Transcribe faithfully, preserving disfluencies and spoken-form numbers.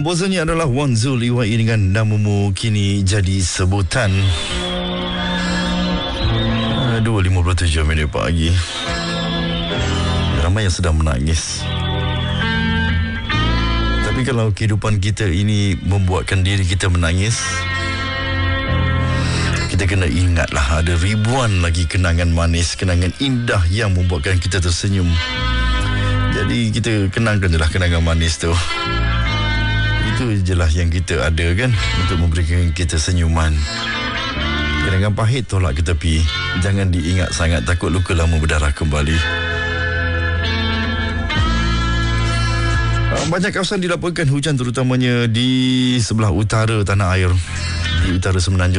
Komposernya adalah Wan Zul Iwai dengan Namamu Kini Jadi Sebutan. dua lima puluh tujuh minit pagi. Ramai yang sedang menangis. Tapi kalau kehidupan kita ini membuatkan diri kita menangis, kita kena ingatlah ada ribuan lagi kenangan manis, kenangan indah yang membuatkan kita tersenyum. Jadi kita kenangkan je lah kenangan manis tu. Itu je lah yang kita ada kan, untuk memberikan kita senyuman. Kenangan pahit tolak ke tepi. Jangan diingat sangat, takut luka lama berdarah kembali. Banyak kawasan dilaporkan hujan, terutamanya di sebelah utara tanah air, di utara Semenanjung.